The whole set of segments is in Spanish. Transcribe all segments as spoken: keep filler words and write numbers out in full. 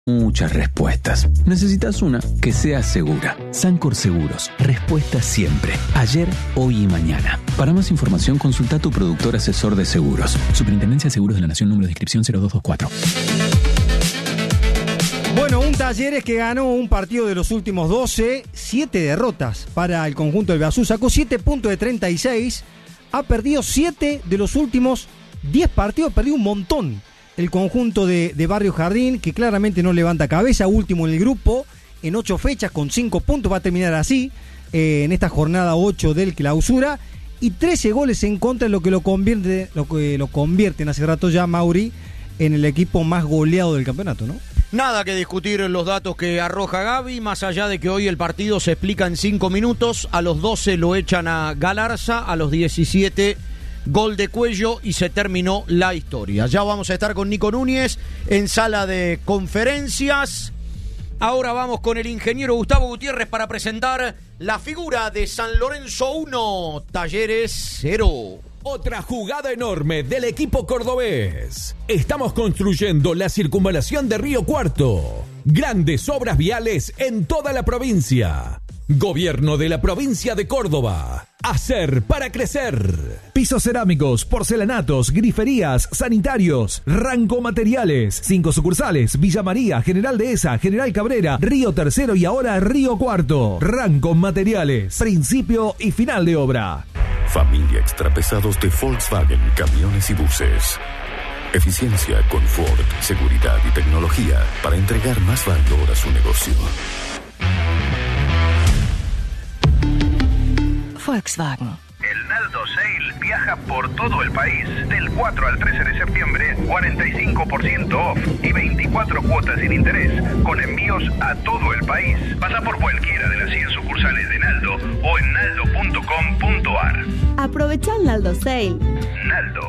Muchas respuestas. Necesitas una que sea segura. Sancor Seguros. Respuesta siempre. Ayer, hoy y mañana. Para más información, consulta a tu productor asesor de seguros. Superintendencia de Seguros de la Nación, número de inscripción cero dos dos cuatro. Bueno, un Talleres que ganó un partido de los últimos doce, siete derrotas para el conjunto del Beazú. Sacó siete puntos de treinta y seis. Ha perdido siete de los últimos diez partidos. Ha perdido un montón. El conjunto de, de Barrio Jardín, que claramente no levanta cabeza, último en el grupo, en ocho fechas con cinco puntos, va a terminar así, eh, en esta jornada ocho del clausura, y trece goles en contra, lo que lo convierte, lo que lo convierten hace rato ya, Mauri, en el equipo más goleado del campeonato, ¿no? Nada que discutir en los datos que arroja Gaby, más allá de que hoy el partido se explica en cinco minutos, a los doce lo echan a Galarza, a los diecisiete gol de Cuello y se terminó la historia. Ya vamos a estar con Nico Núñez en sala de conferencias. Ahora vamos con el ingeniero Gustavo Gutiérrez para presentar la figura de San Lorenzo uno, Talleres cero. Otra jugada enorme del equipo cordobés. Estamos construyendo la circunvalación de Río Cuarto. Grandes obras viales en toda la provincia. Gobierno de la provincia de Córdoba. Hacer para crecer. Pisos cerámicos, porcelanatos, griferías, sanitarios, Ranco Materiales. Cinco sucursales: Villa María, General Dehesa, General Cabrera, Río Tercero y ahora Río Cuarto. Ranco Materiales. Principio y final de obra. Familia Extrapesados de Volkswagen, camiones y buses. Eficiencia, confort, seguridad y tecnología para entregar más valor a su negocio. Volkswagen. El Naldo Sale viaja por todo el país. Del cuatro al trece de septiembre, cuarenta y cinco por ciento off y veinticuatro cuotas sin interés, con envíos a todo el país. Pasa por cualquiera de las cien sucursales de Naldo o en naldo punto com punto ar. Aprovecha el Naldo Sale. Naldo.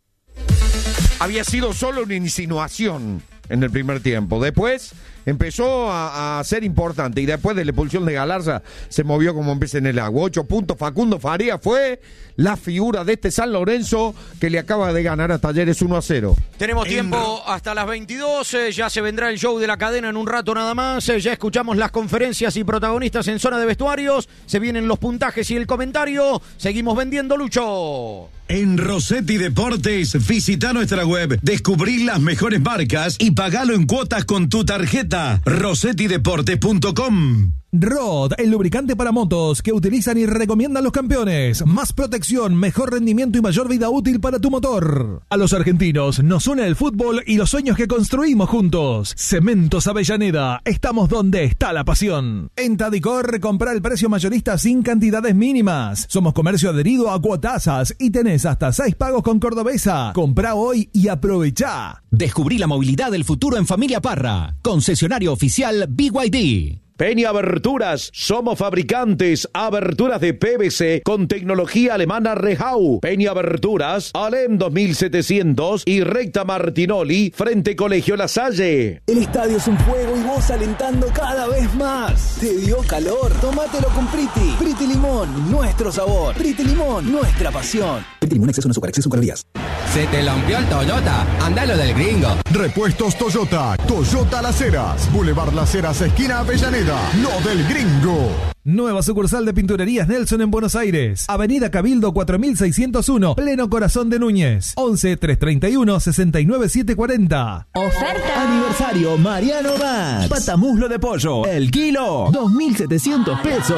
Había sido solo una insinuación en el primer tiempo. Después empezó a, a ser importante y después de la expulsión de Galarza se movió como un pez en el agua. Ocho puntos. Facundo Faría fue la figura de este San Lorenzo que le acaba de ganar a Talleres uno a cero. Tenemos tiempo hasta las veintidós, eh, ya se vendrá el show de la cadena en un rato nada más, eh, ya escuchamos las conferencias y protagonistas en zona de vestuarios, se vienen los puntajes y el comentario, seguimos vendiendo, Lucho. En Rossetti Deportes, visita nuestra web, descubrí las mejores marcas y pagalo en cuotas con tu tarjeta. rossetti deportes punto com. Rod, el lubricante para motos que utilizan y recomiendan los campeones. Más protección, mejor rendimiento y mayor vida útil para tu motor. A los argentinos nos une el fútbol y los sueños que construimos juntos. Cementos Avellaneda, estamos donde está la pasión. En Tadicor, compra el precio mayorista sin cantidades mínimas. Somos comercio adherido a cuotasas y tenés hasta seis pagos con Cordobesa. Comprá hoy y aprovechá. Descubrí la movilidad del futuro en Familia Parra. Concesionario oficial B Y D. Peña Aberturas, somos fabricantes, aberturas de P V C con tecnología alemana Rehau. Peña Aberturas, Alem dos mil setecientos y Recta Martinoli, frente Colegio La Salle. El estadio es un fuego y vos alentando cada vez más. ¿Te dio calor? Tómatelo con Priti. Priti Limón, nuestro sabor. Priti Limón, nuestra pasión. Priti Limón, exceso en azúcar, exceso en calorías. ¿Se te rompió el Toyota? Andalo del gringo. Repuestos Toyota. Toyota Las Heras. Boulevard Las Heras, esquina Avellaneda. Lo del gringo. Nueva sucursal de Pinturerías Nelson en Buenos Aires. Avenida Cabildo cuatro mil seiscientos uno, pleno corazón de Núñez. once, trescientos treinta y uno, sesenta y nueve, setecientos cuarenta. Oferta. Aniversario Mariano Max. Patamuslo de pollo. El kilo. dos mil setecientos pesos.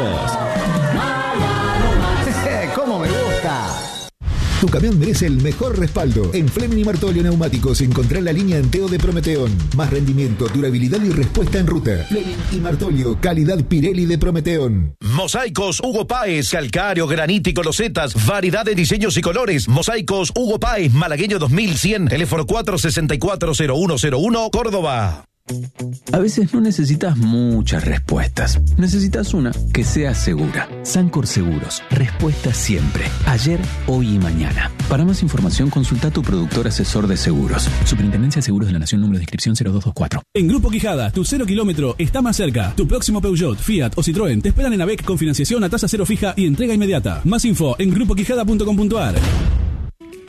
Mariano Max. ¿Cómo me gusta? Tu camión merece el mejor respaldo. En Fleming y Martolio Neumáticos encontrá la línea Enteo de Prometeón. Más rendimiento, durabilidad y respuesta en ruta. Fleming y Martolio, calidad Pirelli de Prometeón. Mosaicos Hugo Páez, calcáreo, granítico, losetas, variedad de diseños y colores. Mosaicos Hugo Páez, Malagueño dos mil cien, teléfono cuatro sesenta y cuatro, cero uno cero uno, Córdoba. A veces no necesitas muchas respuestas. Necesitas una que sea segura. Sancor Seguros. Respuesta siempre. Ayer, hoy y mañana. Para más información, consulta a tu productor asesor de seguros. Superintendencia de Seguros de la Nación, número de inscripción cero dos dos cuatro. En Grupo Quijada, tu cero kilómetro está más cerca. Tu próximo Peugeot, Fiat o Citroën te esperan en AVEC con financiación a tasa cero fija y entrega inmediata. Más info en grupo quijada punto com punto ar.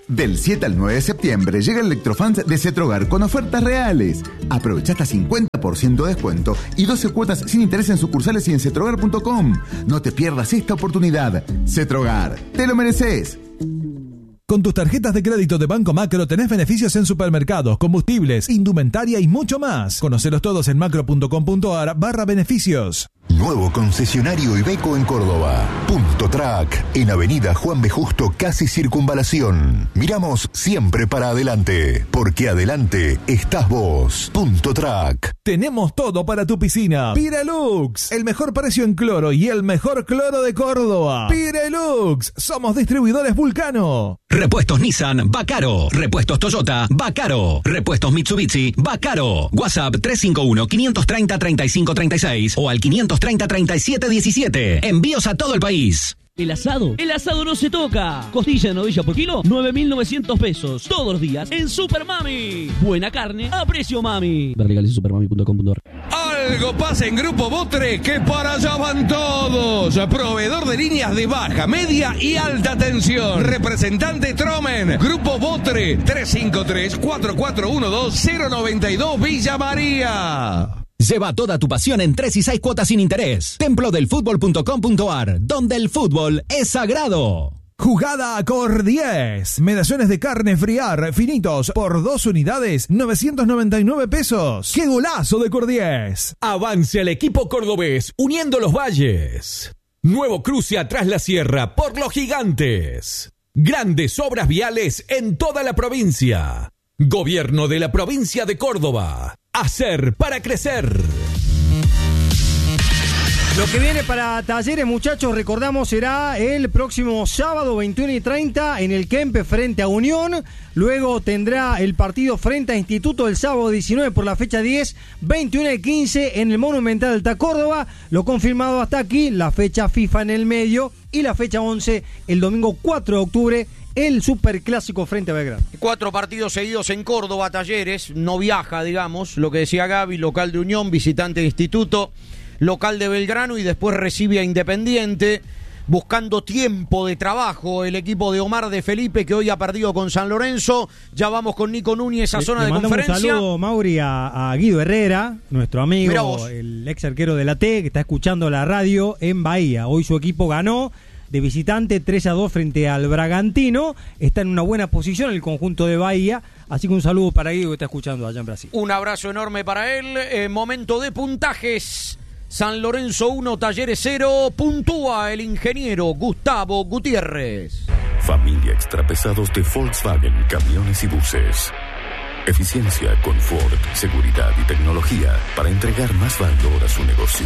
Del siete al nueve de septiembre llega el Electrofans de Cetrogar con ofertas reales. Aprovecha hasta cincuenta por ciento de descuento y doce cuotas sin interés en sucursales y en cetrogar punto com. No te pierdas esta oportunidad. Cetrogar, te lo mereces. Con tus tarjetas de crédito de Banco Macro tenés beneficios en supermercados, combustibles, indumentaria y mucho más. Conocelos todos en macro punto com punto ar barra beneficios. Nuevo concesionario Iveco en Córdoba. Punto Track, en Avenida Juan B. Justo, casi Circunvalación. Miramos siempre para adelante, porque adelante estás vos. Punto Track. Tenemos todo para tu piscina. Pirelux, el mejor precio en cloro y el mejor cloro de Córdoba. Pirelux, somos distribuidores Vulcano. Repuestos Nissan, va caro. Repuestos Toyota, va caro. Repuestos Mitsubishi, va caro. WhatsApp tres cinco uno, cinco tres cero, tres cinco tres seis o al quinientos treinta, treinta y siete diecisiete. Envíos a todo el país. El asado, el asado no se toca. Costilla de novilla por kilo, nueve mil novecientos pesos. Todos los días en Super Mami. Buena carne a precio mami. Ver legales en supermami punto com punto ar. Algo pasa en Grupo Botre, que para allá van todos. Proveedor de líneas de baja, media y alta tensión. Representante Tromen. Grupo Botre, tres cinco tres, cuatro cuatro uno dos, cero nueve dos Villa María. Lleva toda tu pasión en tres y seis cuotas sin interés. templo del fútbol punto com punto ar, donde el fútbol es sagrado. Jugada a Cor diez. Medallones de carne friar finitos por dos unidades, novecientos noventa y nueve pesos. ¡Qué golazo de Cor diez! Avance al equipo cordobés, uniendo los valles. Nuevo cruce atrás la sierra por los gigantes. Grandes obras viales en toda la provincia. Gobierno de la provincia de Córdoba. Hacer para crecer. Lo que viene para Talleres, muchachos, recordamos, será el próximo sábado veintiuno y treinta en el Kempe frente a Unión. Luego tendrá el partido frente a Instituto el sábado diecinueve por la fecha diez, veintiuno y quince en el Monumental Alta Córdoba. Lo confirmado hasta aquí, la fecha FIFA en el medio y la fecha once el domingo cuatro de octubre. El superclásico frente a Belgrano. Cuatro partidos seguidos en Córdoba, Talleres, no viaja, digamos, lo que decía Gaby, local de Unión, visitante de Instituto, local de Belgrano y después recibe a Independiente, buscando tiempo de trabajo el equipo de Omar de Felipe, que hoy ha perdido con San Lorenzo. Ya vamos con Nico Núñez a zona le de conferencia. Un saludo, Mauri, a, a Guido Herrera, nuestro amigo, el ex arquero de la T, que está escuchando la radio en Bahía. Hoy su equipo ganó de visitante tres a dos frente al Bragantino. Está en una buena posición el conjunto de Bahía. Así que un saludo para Guido, que está escuchando allá en Brasil. Un abrazo enorme para él. Eh, momento de puntajes. San Lorenzo uno, Talleres cero. Puntúa el ingeniero Gustavo Gutiérrez. Familia Extrapesados de Volkswagen Camiones y Buses. Eficiencia, confort, seguridad y tecnología para entregar más valor a su negocio.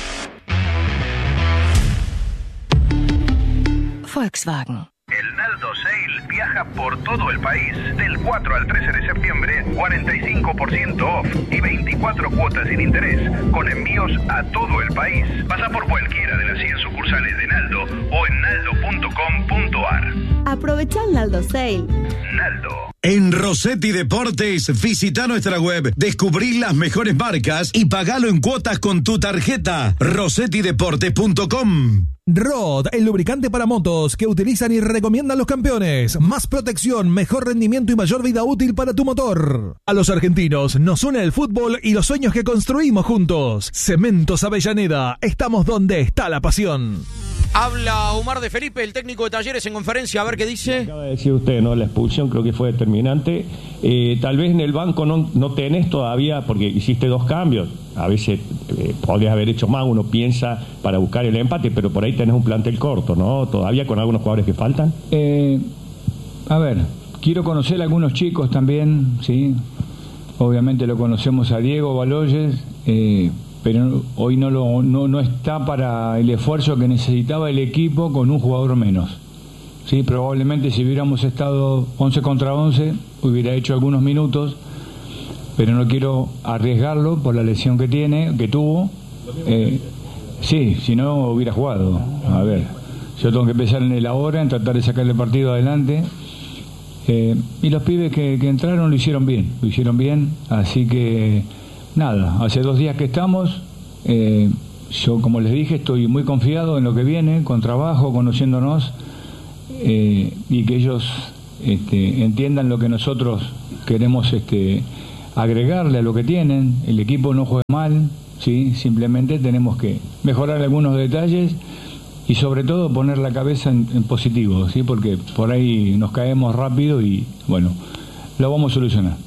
Volkswagen. El Naldo Sale viaja por todo el país. Del cuatro al trece de septiembre, cuarenta y cinco por ciento off y veinticuatro cuotas sin interés, con envíos a todo el país. Pasa por cualquiera de las cien sucursales de Naldo o en naldo punto com punto ar. Aprovecha el Naldo Sale. Naldo. En Rossetti Deportes, visita nuestra web, descubrí las mejores marcas y pagalo en cuotas con tu tarjeta. rossetti deportes punto com. Rod, el lubricante para motos que utilizan y recomiendan los campeones. Más protección, mejor rendimiento y mayor vida útil para tu motor. A los argentinos nos une el fútbol y los sueños que construimos juntos. Cementos Avellaneda, estamos donde está la pasión. Habla Omar de Felipe, el técnico de Talleres, en conferencia, a ver qué dice. Acaba de decir usted, ¿no? La expulsión creo que fue determinante. Eh, tal vez en el banco no, no tenés todavía, porque hiciste dos cambios. A veces eh, podrías haber hecho más, uno piensa para buscar el empate, pero por ahí tenés un plantel corto, ¿no? Todavía con algunos jugadores que faltan. Eh, a ver, quiero conocer a algunos chicos también, ¿sí? Obviamente lo conocemos a Diego Baloyes, eh, pero hoy no, lo, no, no está para el esfuerzo que necesitaba el equipo con un jugador menos. Sí, probablemente si hubiéramos estado once contra once hubiera hecho algunos minutos, pero no quiero arriesgarlo por la lesión que tiene, que tuvo. Eh, sí, si no hubiera jugado. A ver, yo tengo que pensar en el ahora, en tratar de sacarle el partido adelante. Eh, y los pibes que, que entraron lo hicieron bien, lo hicieron bien, así que nada, hace dos días que estamos, eh, yo como les dije estoy muy confiado en lo que viene, con trabajo, conociéndonos, eh, y que ellos este, entiendan lo que nosotros queremos este, agregarle a lo que tienen. El equipo no juega mal, ¿sí? Simplemente tenemos que mejorar algunos detalles y sobre todo poner la cabeza en, en positivo, ¿sí? Porque por ahí nos caemos rápido y bueno, lo vamos a solucionar.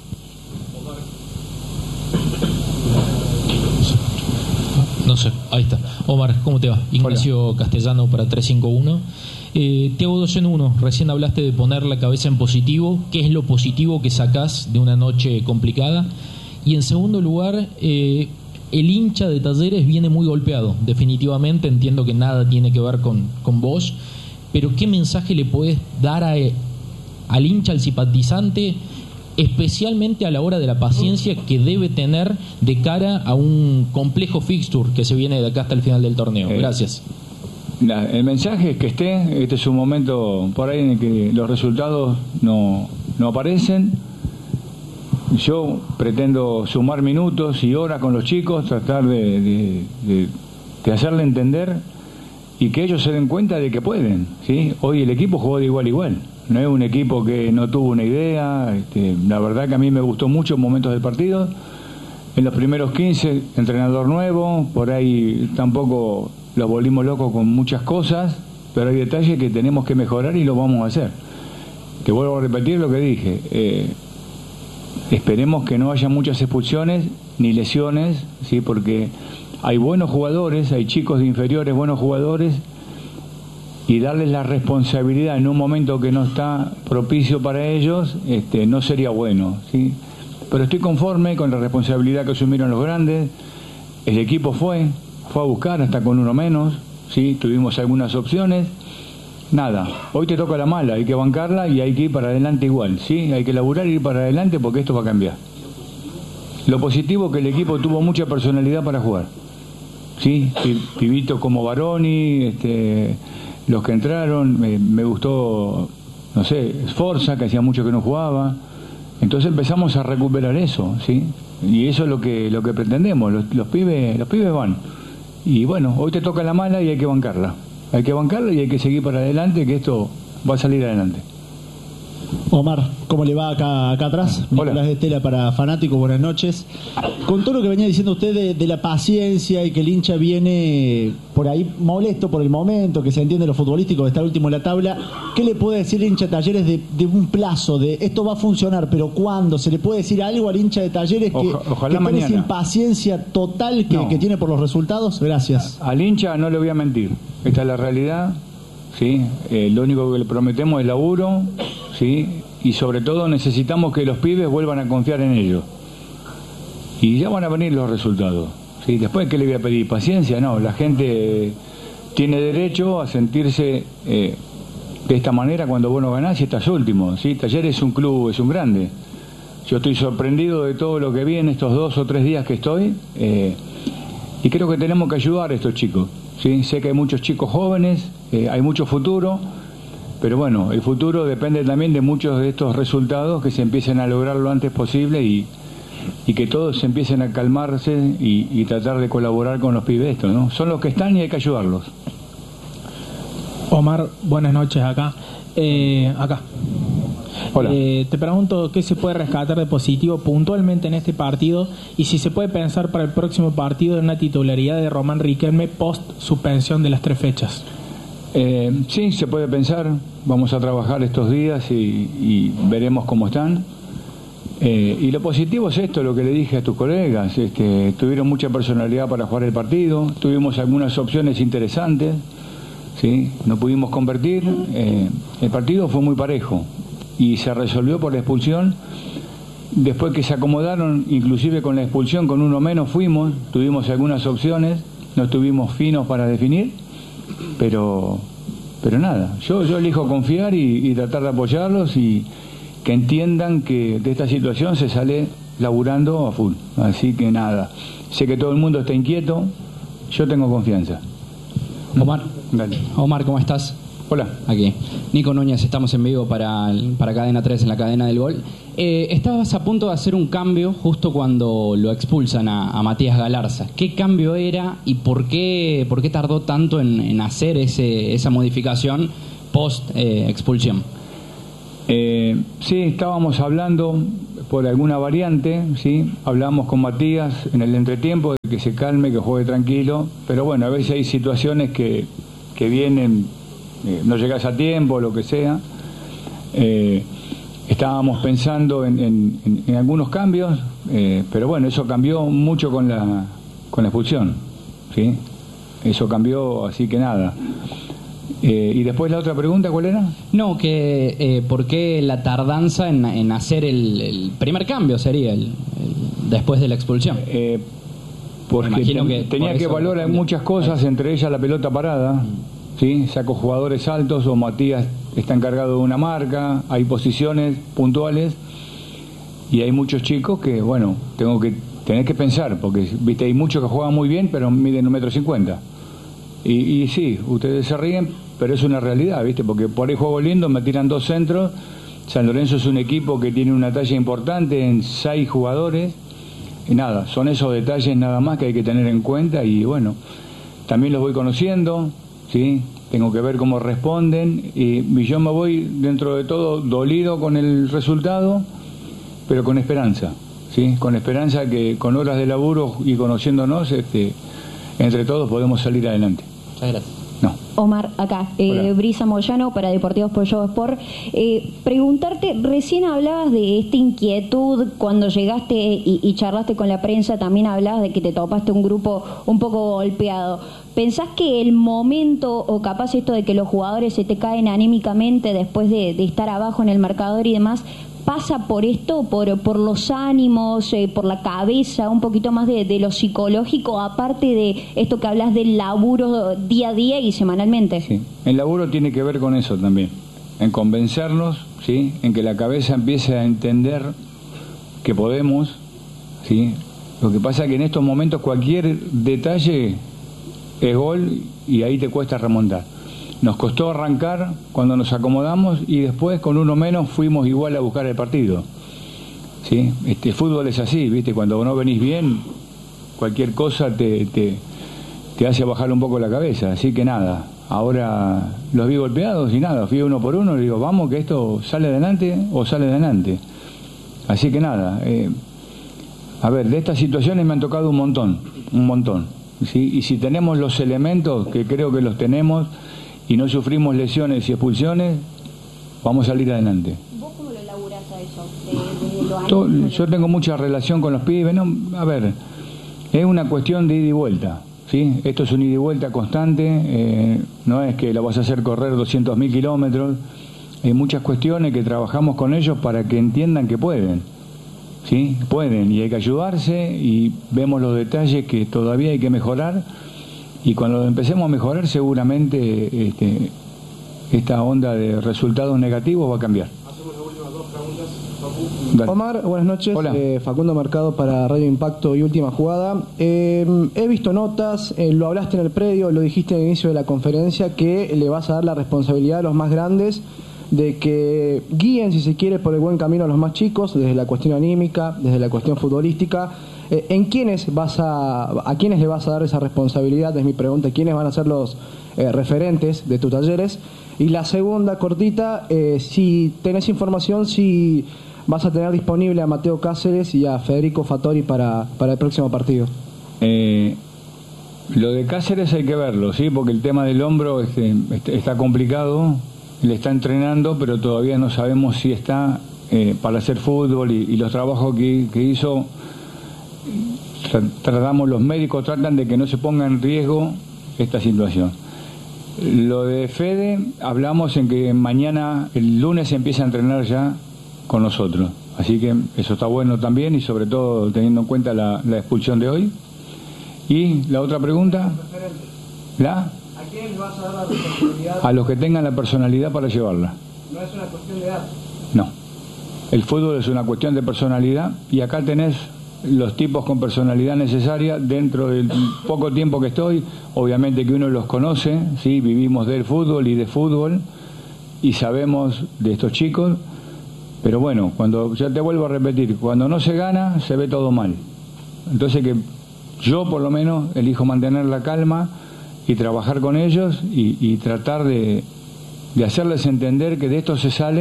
No sé, ahí está. Omar, ¿cómo te va? Ignacio Hola. Castellano para tres cinco uno. Eh, te hago dos en uno. Recién hablaste de poner la cabeza en positivo. ¿Qué es lo positivo que sacás de una noche complicada? Y en segundo lugar, eh, el hincha de Talleres viene muy golpeado. Definitivamente entiendo que nada tiene que ver con, con vos, pero ¿qué mensaje le podés dar a, al hincha, al simpatizante, especialmente a la hora de la paciencia que debe tener de cara a un complejo fixture que se viene de acá hasta el final del torneo? Gracias. El mensaje es que esté, este es un momento por ahí en el que los resultados no, no aparecen. Yo pretendo sumar minutos y horas con los chicos, tratar de, de, de, de hacerle entender y que ellos se den cuenta de que pueden, ¿sí? Hoy el equipo jugó de igual a igual, no es un equipo que no tuvo una idea. Este, la verdad que a mí me gustó mucho en momentos del partido. En los primeros quince, entrenador nuevo, por ahí tampoco los volvimos locos con muchas cosas, pero hay detalles que tenemos que mejorar y lo vamos a hacer. Te vuelvo a repetir lo que dije. Eh, esperemos que no haya muchas expulsiones ni lesiones, ¿sí? Porque hay buenos jugadores, hay chicos de inferiores, buenos jugadores, y darles la responsabilidad en un momento que no está propicio para ellos, este, no sería bueno, ¿sí? Pero estoy conforme con la responsabilidad que asumieron los grandes. El equipo fue, fue a buscar hasta con uno menos, ¿sí? Tuvimos algunas opciones. Nada, hoy te toca la mala, hay que bancarla y hay que ir para adelante igual, ¿sí? Hay que laburar y ir para adelante porque esto va a cambiar. Lo positivo es que el equipo tuvo mucha personalidad para jugar, ¿sí? Pibitos como Baroni, este, los que entraron, me, me gustó, no sé, Sforza, que hacía mucho que no jugaba. Entonces empezamos a recuperar eso, ¿sí? Y eso es lo que lo que pretendemos, los, los pibes los pibes van. Y bueno, hoy te toca la mala y hay que bancarla. Hay que bancarla y hay que seguir para adelante, que esto va a salir adelante. Omar, ¿cómo le va acá, acá atrás? Hola. Nicolás de Estela para Fanáticos, buenas noches. Con todo lo que venía diciendo usted de, de la paciencia y que el hincha viene por ahí molesto por el momento, que se entiende lo futbolístico, de estar último en la tabla, ¿qué le puede decir el hincha de Talleres de, de un plazo, de esto va a funcionar, pero cuándo? ¿Se le puede decir algo al hincha de Talleres que, Oja, ojalá que tiene esa mañana. impaciencia total que, No. que tiene por los resultados? Gracias. Al hincha no le voy a mentir, esta es la realidad, ¿sí? Eh, lo único que le prometemos es laburo, ¿sí? Y sobre todo necesitamos que los pibes vuelvan a confiar en ellos. Y ya van a venir los resultados, ¿sí? Después, ¿qué le voy a pedir? ¿Paciencia? No, la gente tiene derecho a sentirse eh, de esta manera cuando vos no ganás y estás último, ¿sí? Talleres es un club, es un grande. Yo estoy sorprendido de todo lo que vi en estos dos o tres días que estoy, eh, y creo que tenemos que ayudar a estos chicos, ¿sí? Sé que hay muchos chicos jóvenes, eh, hay mucho futuro, pero bueno, el futuro depende también de muchos de estos resultados que se empiecen a lograr lo antes posible y, y que todos empiecen a calmarse y, y tratar de colaborar con los pibes estos, ¿no? Son los que están y hay que ayudarlos. Omar, buenas noches acá. Eh, acá. Hola. Eh, te pregunto qué se puede rescatar de positivo puntualmente en este partido y si se puede pensar para el próximo partido en una titularidad de Román Riquelme post suspensión de las tres fechas. Eh, sí, se puede pensar. Vamos a trabajar estos días y, y veremos cómo están. Eh, y lo positivo es esto, lo que le dije a tus colegas. Este, tuvieron mucha personalidad para jugar el partido. Tuvimos algunas opciones interesantes, ¿sí? No pudimos convertir. Eh, el partido fue muy parejo y se resolvió por la expulsión. Después que se acomodaron, inclusive con la expulsión, con uno menos fuimos. Tuvimos algunas opciones. No estuvimos finos para definir. Pero pero nada, yo yo elijo confiar y, y tratar de apoyarlos y que entiendan que de esta situación se sale laburando a full. Así que nada, sé que todo el mundo está inquieto, yo tengo confianza. Omar, Dale. Omar, ¿cómo estás? Hola. Aquí. Nico Núñez, estamos en vivo para, para Cadena tres en la cadena del gol. Eh, estabas a punto de hacer un cambio justo cuando lo expulsan a, a Matías Galarza. ¿Qué cambio era y por qué, por qué tardó tanto en, en hacer ese, esa modificación post eh, expulsión? Eh, sí, estábamos hablando por alguna variante, sí, hablamos con Matías en el entretiempo de que se calme, que juegue tranquilo, pero bueno, a veces hay situaciones que, que vienen, eh, no llegas a tiempo, lo que sea. Eh, estábamos pensando en, en, en, en algunos cambios, eh, pero bueno, eso cambió mucho con la, con la expulsión, ¿sí? Eso cambió, así que nada. Eh, y después la otra pregunta, ¿cuál era? No, que eh, ¿por qué la tardanza en, en hacer el, el primer cambio sería el, el después de la expulsión? Eh, porque ten, que tenía que valorar muchas cosas, entre ellas la pelota parada, mm. ¿sí? Saco jugadores altos o Matías está encargado de una marca, hay posiciones puntuales y hay muchos chicos que, bueno, tengo que tener que pensar, porque viste hay muchos que juegan muy bien pero miden un metro cincuenta. Y, y sí, ustedes se ríen, pero es una realidad, ¿viste? Porque por ahí juego lindo, me tiran dos centros. San Lorenzo es un equipo que tiene una talla importante en seis jugadores. Y nada, son esos detalles nada más que hay que tener en cuenta. Y bueno, también los voy conociendo, ¿sí? Tengo que ver cómo responden. Y, y yo me voy, dentro de todo, dolido con el resultado, pero con esperanza, ¿sí? Con esperanza que con horas de laburo y conociéndonos, este, entre todos podemos salir adelante. Muchas gracias. No. Omar, acá, eh, Brisa Moyano para Deportivos Pollo Sport. Eh, preguntarte, recién hablabas de esta inquietud cuando llegaste y, y charlaste con la prensa, también hablabas de que te topaste un grupo un poco golpeado. ¿Pensás que el momento, o capaz esto de que los jugadores se te caen anímicamente después de, de estar abajo en el marcador y demás, pasa por esto, por, por los ánimos, eh, por la cabeza, un poquito más de, de lo psicológico, aparte de esto que hablas del laburo día a día y semanalmente? Sí, el laburo tiene que ver con eso también, en convencernos, ¿sí? En que la cabeza empiece a entender que podemos, ¿sí? Lo que pasa es que en estos momentos cualquier detalle es gol y ahí te cuesta remontar. Nos costó arrancar cuando nos acomodamos y después con uno menos fuimos igual a buscar el partido, ¿sí? Este fútbol es así, ¿viste? Cuando no venís bien, cualquier cosa te, te, te hace bajar un poco la cabeza. Así que nada, ahora los vi golpeados y nada, fui uno por uno y digo, vamos que esto sale adelante o sale adelante. Así que nada, eh, a ver, de estas situaciones me han tocado un montón, un montón, ¿sí? Y si tenemos los elementos, que creo que los tenemos, y no sufrimos lesiones y expulsiones, vamos a salir adelante. ¿Vos cómo lo laburás a eso? De, de lo Todo, yo tengo mucha relación con los pibes, no, a ver, es una cuestión de ida y vuelta, ¿sí? Esto es un ida y vuelta constante, eh, no es que lo vas a hacer correr doscientos mil kilómetros, hay muchas cuestiones que trabajamos con ellos para que entiendan que pueden, ¿sí? Pueden, y hay que ayudarse, y vemos los detalles que todavía hay que mejorar. Y cuando empecemos a mejorar, seguramente este, esta onda de resultados negativos va a cambiar. Hacemos las últimas dos preguntas, Facu. Omar, buenas noches. Hola. Eh, Facundo Mercado para Radio Impacto y Última Jugada. Eh, he visto notas, eh, lo hablaste en el predio, lo dijiste al inicio de la conferencia, que le vas a dar la responsabilidad a los más grandes de que guíen, si se quiere, por el buen camino a los más chicos, desde la cuestión anímica, desde la cuestión futbolística. Eh, ¿En quiénes vas a, a quiénes le vas a dar esa responsabilidad? Es mi pregunta. ¿Quiénes van a ser los eh, referentes de tus talleres? Y la segunda, cortita, eh, si tenés información, si vas a tener disponible a Mateo Cáceres y a Federico Fattori para, para el próximo partido. Eh, lo de Cáceres hay que verlo, ¿sí? Porque el tema del hombro este, este, está complicado. Le está entrenando, pero todavía no sabemos si está eh, para hacer fútbol y, y los trabajos que, que hizo. Tratamos, los médicos tratan de que no se ponga en riesgo esta situación. Lo de Fede, hablamos en que mañana, el lunes, se empieza a entrenar ya con nosotros. Así que eso está bueno también, y sobre todo teniendo en cuenta la, la expulsión de hoy. Y la otra pregunta, ¿la? ¿A quién le vas a dar la responsabilidad? A los que tengan la personalidad para llevarla. No es una cuestión de edad. No. El fútbol es una cuestión de personalidad, y acá tenés los tipos con personalidad necesaria dentro del poco tiempo que estoy. Obviamente que uno los conoce, ¿sí? Vivimos del fútbol y de fútbol y sabemos de estos chicos, pero bueno, cuando, ya te vuelvo a repetir, cuando no se gana se ve todo mal. Entonces que yo por lo menos elijo mantener la calma y trabajar con ellos y, y tratar de, de hacerles entender que de esto se sale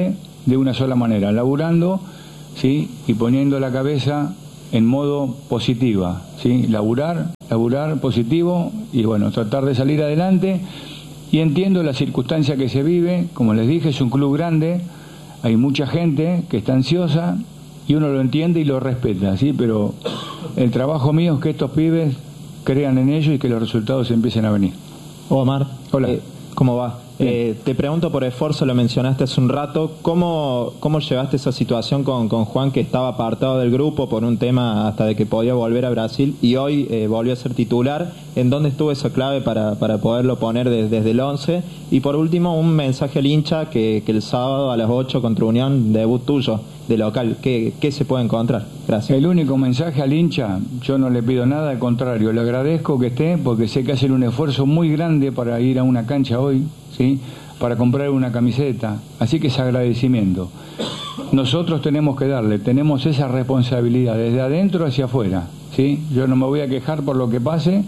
de una sola manera, laburando, ¿sí? Y poniendo la cabeza en modo positiva, ¿sí? Laburar, laburar positivo y bueno, tratar de salir adelante. Y entiendo la circunstancia que se vive, como les dije, es un club grande, hay mucha gente que está ansiosa y uno lo entiende y lo respeta, ¿sí? Pero el trabajo mío es que estos pibes crean en ellos y que los resultados empiecen a venir. Omar, hola. Eh, ¿cómo va? Eh, te pregunto por esfuerzo, lo mencionaste hace un rato, ¿cómo, cómo llevaste esa situación con, con Juan, que estaba apartado del grupo por un tema hasta de que podía volver a Brasil y hoy eh, volvió a ser titular? ¿En dónde estuvo esa clave para, para poderlo poner de, desde el once? Y por último, un mensaje al hincha que, que el sábado a las ocho contra Unión, debut tuyo de local, ¿qué, qué se puede encontrar? Gracias. El único mensaje al hincha, yo no le pido nada, al contrario, le agradezco que esté porque sé que hacen un esfuerzo muy grande para ir a una cancha hoy, ¿sí? Para comprar una camiseta, así que es agradecimiento. Nosotros tenemos que darle, tenemos esa responsabilidad desde adentro hacia afuera, ¿sí? Yo no me voy a quejar por lo que pase,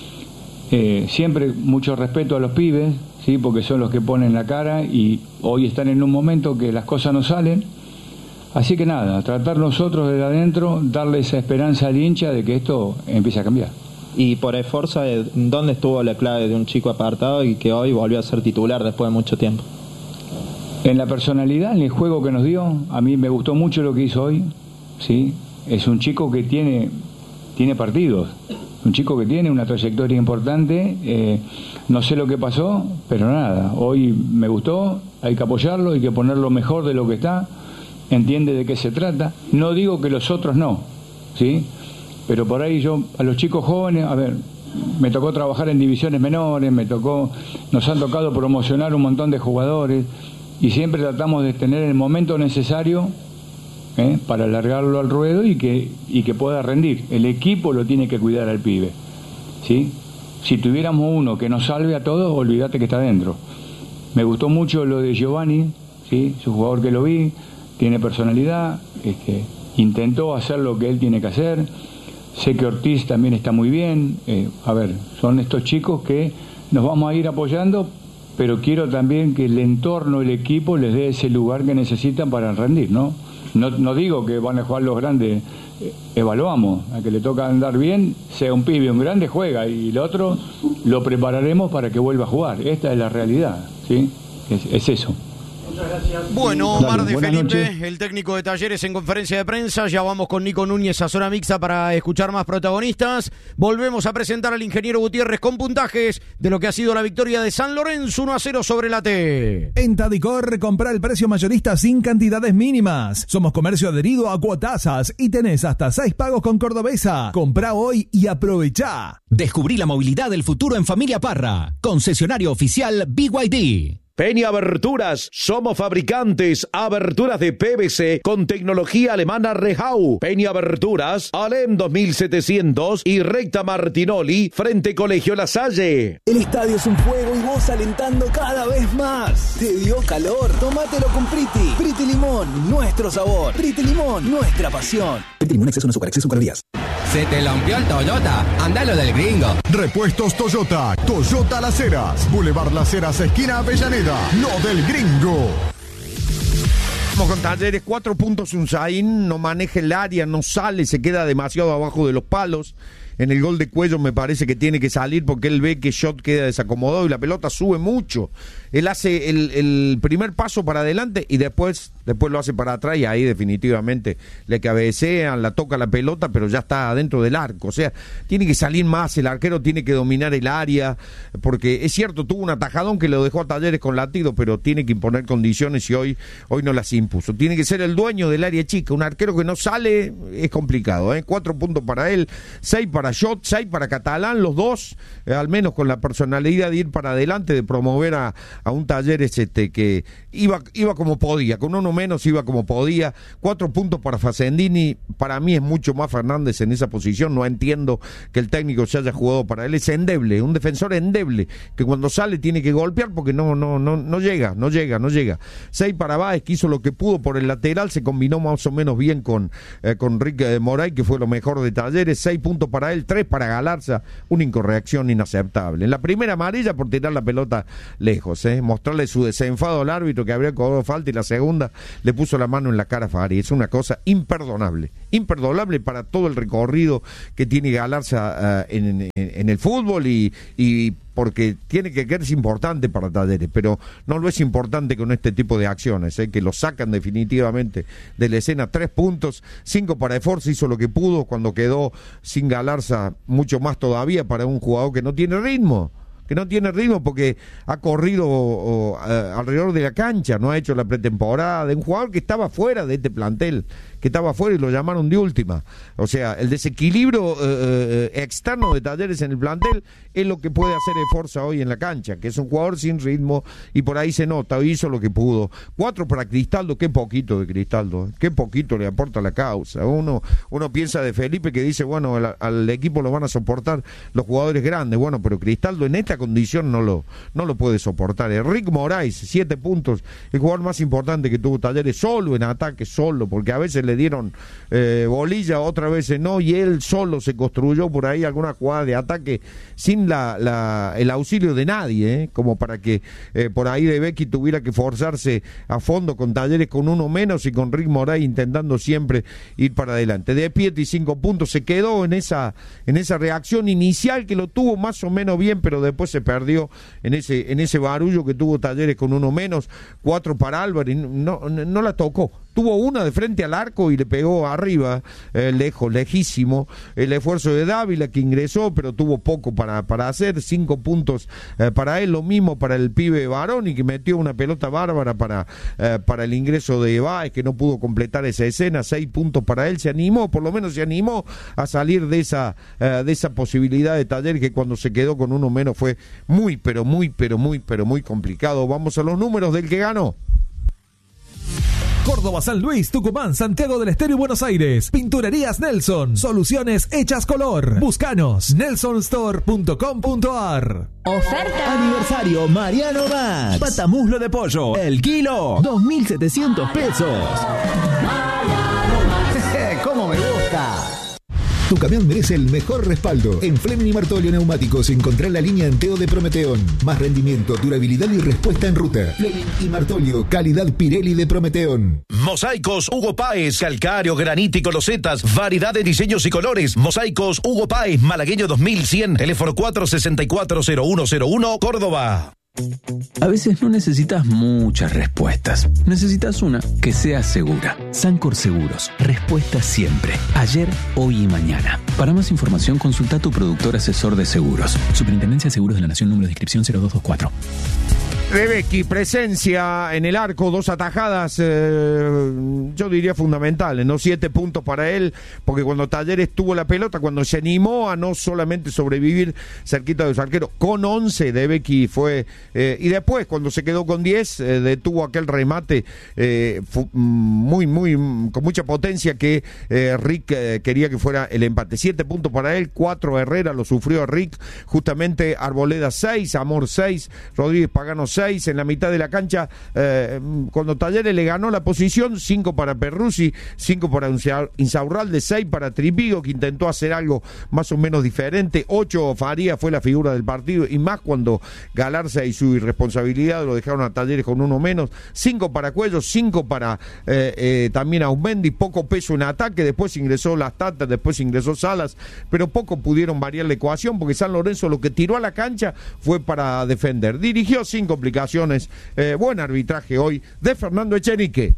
eh, siempre mucho respeto a los pibes, ¿sí? Porque son los que ponen la cara y hoy están en un momento que las cosas no salen, así que nada, tratar nosotros desde adentro, darle esa esperanza al hincha de que esto empiece a cambiar. Y por esfuerzo, ¿dónde estuvo la clave de un chico apartado y que hoy volvió a ser titular después de mucho tiempo? En la personalidad, en el juego que nos dio, a mí me gustó mucho lo que hizo hoy, ¿sí? Es un chico que tiene, tiene partidos, un chico que tiene una trayectoria importante, eh, no sé lo que pasó, pero nada, hoy me gustó, hay que apoyarlo, hay que ponerlo mejor de lo que está, entiende de qué se trata, no digo que los otros no, ¿sí? Pero por ahí yo, a los chicos jóvenes, a ver, me tocó trabajar en divisiones menores, me tocó, nos han tocado promocionar un montón de jugadores y siempre tratamos de tener el momento necesario ¿eh? para alargarlo al ruedo y que, y que pueda rendir. El equipo lo tiene que cuidar al pibe, ¿sí? Si tuviéramos uno que nos salve a todos, olvídate que está dentro. Me gustó mucho lo de Giovanni, ¿sí? Es un jugador que lo vi, tiene personalidad, este, intentó hacer lo que él tiene que hacer. Sé que Ortiz también está muy bien. Eh, a ver, son estos chicos que nos vamos a ir apoyando, pero quiero también que el entorno, el equipo, les dé ese lugar que necesitan para rendir, ¿no? No, no digo que van a jugar los grandes, eh, evaluamos, a que le toca andar bien, sea un pibe, un grande juega, y el otro lo prepararemos para que vuelva a jugar. Esta es la realidad, ¿sí? Es, es eso. Bueno, Omar de Buenas Felipe, noches. el técnico de Talleres en conferencia de prensa. Ya vamos con Nico Núñez a zona mixta para escuchar más protagonistas. Volvemos a presentar al ingeniero Gutiérrez con puntajes de lo que ha sido la victoria de San Lorenzo uno a cero sobre la T. En Tadicor, compra el precio mayorista sin cantidades mínimas. Somos comercio adherido a Cuotasas y tenés hasta seis pagos con Cordobesa. Comprá hoy y aprovechá. Descubrí la movilidad del futuro en Familia Parra. Concesionario oficial B Y D. Peña Aberturas, somos fabricantes, aberturas de P V C con tecnología alemana Rehau. Peña Aberturas, Alem dos mil setecientos y Recta Martinoli, frente Colegio La Salle. El estadio es un fuego y vos alentando cada vez más. ¿Te dio calor? Tómatelo con Priti. Priti Limón, nuestro sabor. Priti Limón, nuestra pasión. Priti Limón, exceso de azúcar, exceso de calorías. ¿Se te rompió el Toyota? Andalo del gringo. Repuestos Toyota. Toyota Las Heras. Boulevard Las Heras, esquina Avellaneda. Lo del gringo. Vamos con Talleres, cuatro puntos Unzaín, no maneja el área, no sale, se queda demasiado abajo de los palos. En el gol de Cuello me parece que tiene que salir porque él ve que Shot queda desacomodado y la pelota sube mucho. Él hace el, el primer paso para adelante y después, después lo hace para atrás y ahí definitivamente le cabecean, la toca la pelota, pero ya está adentro del arco. O sea, tiene que salir más, el arquero tiene que dominar el área, porque es cierto, tuvo un atajadón que lo dejó a Talleres con latido, pero tiene que imponer condiciones y hoy, hoy no las impuso. Tiene que ser el dueño del área chica. Un arquero que no sale es complicado, ¿eh? Cuatro puntos para él, seis para Shot, seis para Catalán, los dos, eh, al menos con la personalidad de ir para adelante, de promover a, a un Talleres este, que iba, iba como podía, con uno menos iba como podía. Cuatro puntos para Facendini, para mí es mucho más Fernández en esa posición, no entiendo que el técnico se haya jugado para él, es endeble, un defensor endeble, que cuando sale tiene que golpear porque no, no, no, no llega, no llega, no llega. Seis para Báez, que hizo lo que pudo por el lateral, se combinó más o menos bien con, eh, con Rick eh, Moray, que fue lo mejor de Talleres. Seis puntos para él, tres para Galarza, una incorrección inaceptable. En la primera amarilla por tirar la pelota lejos, ¿eh? ¿eh? Mostrarle su desenfado al árbitro que habría cobrado falta y la segunda le puso la mano en la cara a Fari. Es una cosa imperdonable, imperdonable para todo el recorrido que tiene Galarza uh, en, en, en el fútbol y, y porque tiene que ser importante para Talleres, pero no lo es importante con este tipo de acciones, ¿eh? Que lo sacan definitivamente de la escena. Tres puntos, cinco para Esforza, hizo lo que pudo cuando quedó sin Galarza, mucho más todavía para un jugador que no tiene ritmo. que no tiene ritmo porque ha corrido o, o, a, alrededor de la cancha, no ha hecho la pretemporada, de un jugador que estaba fuera de este plantel, que estaba fuera y lo llamaron de última. O sea, el desequilibrio eh, externo de Talleres en el plantel es lo que puede hacer Esforza hoy en la cancha, que es un jugador sin ritmo y por ahí se nota, hoy hizo lo que pudo. Cuatro para Cristaldo, qué poquito de Cristaldo, qué poquito le aporta la causa. Uno, uno piensa de Felipe que dice, bueno, al, al equipo lo van a soportar los jugadores grandes, bueno, pero Cristaldo en esta condición no lo, no lo puede soportar. Rick Moraes, siete puntos, el jugador más importante que tuvo Talleres, solo en ataque, solo, porque a veces le dieron eh, bolilla, otras veces no, y él solo se construyó por ahí alguna jugada de ataque sin la, la, el auxilio de nadie, ¿eh? Como para que eh, por ahí de Becky tuviera que forzarse a fondo con Talleres con uno menos y con Rick Moraes intentando siempre ir para adelante. De Pietri, cinco puntos, se quedó en esa, en esa reacción inicial que lo tuvo más o menos bien, pero después se perdió en ese, en ese barullo que tuvo Talleres con uno menos. Cuatro para Álvarez, no, no, no la tocó. Tuvo una de frente al arco y le pegó arriba, eh, lejos, lejísimo. El esfuerzo de Dávila que ingresó, pero tuvo poco para, para hacer. Cinco puntos eh, para él, lo mismo para el pibe Baroni que metió una pelota bárbara para, eh, para el ingreso de Báez, que no pudo completar esa escena. Seis puntos para él, se animó, por lo menos se animó a salir de esa, eh, de esa posibilidad de Talleres que cuando se quedó con uno menos fue muy, pero muy, pero muy, pero muy complicado. Vamos a los números del que ganó. Córdoba, San Luis, Tucumán, Santiago del Estero y Buenos Aires. Pinturerías Nelson. Soluciones hechas color. Búscanos. nelson store punto com punto ar. Oferta. Aniversario Mariano Max. Patamuslo de pollo. El kilo. dos mil setecientos pesos. ¿Cómo me gusta? Tu camión merece el mejor respaldo. En Fleming y Martolio Neumáticos encontrá la línea Enteo de Prometeón. Más rendimiento, durabilidad y respuesta en ruta. Fleming y Martolio, calidad Pirelli de Prometeón. Mosaicos Hugo Páez, calcáreo, granito y losetas, variedad de diseños y colores. Mosaicos Hugo Páez, Malagueño dos mil cien, teléfono cuatro sesenta y cuatro cero uno cero uno, Córdoba. A veces no necesitas muchas respuestas. Necesitas una que sea segura. Sancor Seguros. Respuesta siempre. Ayer, hoy y mañana. Para más información, consulta a tu productor asesor de seguros. Superintendencia de Seguros de la Nación, número de inscripción cero dos dos cuatro. Rebecki, presencia en el arco, dos atajadas, eh, yo diría fundamentales, ¿no? Siete puntos para él, porque cuando Talleres tuvo la pelota, cuando se animó a no solamente sobrevivir cerquita de los arqueros, con once, Rebecki fue, eh, y después cuando se quedó con diez, eh, detuvo aquel remate eh, fu, muy, muy, con mucha potencia que eh, Rick eh, quería que fuera el empate. Siete puntos para él, cuatro Herrera, lo sufrió Rick, justamente Arboleda seis, Amor seis, Rodríguez Pagano seis, en la mitad de la cancha, eh, cuando Talleres le ganó la posición, cinco para Perruzzi, cinco para Insaurralde, seis para Tripigo, que intentó hacer algo más o menos diferente, ocho Faría fue la figura del partido, y más cuando Galarza y su irresponsabilidad lo dejaron a Talleres con uno menos, cinco para Cuello, cinco para eh, eh, también Aumendi, poco peso en ataque, después ingresó Las Tatas, después ingresó Salas, pero poco pudieron variar la ecuación, porque San Lorenzo lo que tiró a la cancha fue para defender, dirigió sin complicaciones. Eh, buen arbitraje hoy de Fernando Echenique.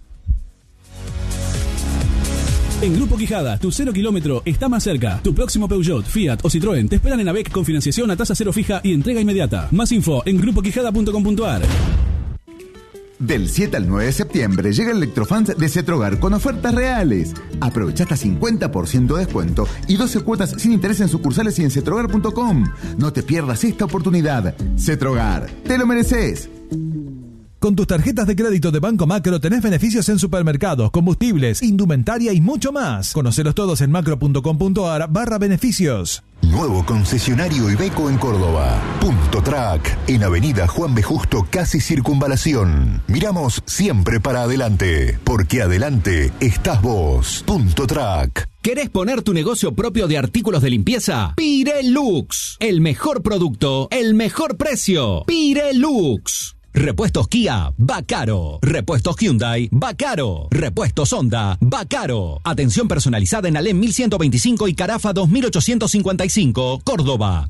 En Grupo Quijada, tu cero kilómetro está más cerca. Tu próximo Peugeot, Fiat o Citroën te esperan en AVEC con financiación a tasa cero fija y entrega inmediata. Más info en grupo quijada punto com punto ar. Del siete al nueve de septiembre llega el Electrofans de Cetrogar con ofertas reales. Aprovecha hasta cincuenta por ciento de descuento y doce cuotas sin interés en sucursales y en cetrogar punto com. No te pierdas esta oportunidad. Cetrogar, te lo mereces. Con tus tarjetas de crédito de Banco Macro tenés beneficios en supermercados, combustibles, indumentaria y mucho más. Conocelos todos en macro punto com punto ar barra beneficios. Nuevo concesionario Iveco en Córdoba. Punto Track, en Avenida Juan B. Justo, casi Circunvalación. Miramos siempre para adelante, porque adelante estás vos. Punto Track. ¿Querés poner tu negocio propio de artículos de limpieza? Pirelux. El mejor producto, el mejor precio. Pirelux. Repuestos Kia, va caro. Repuestos Hyundai, va caro. Repuestos Honda, va caro. Atención personalizada en Alem mil ciento veinticinco y Carafa dos mil ochocientos cincuenta y cinco, Córdoba.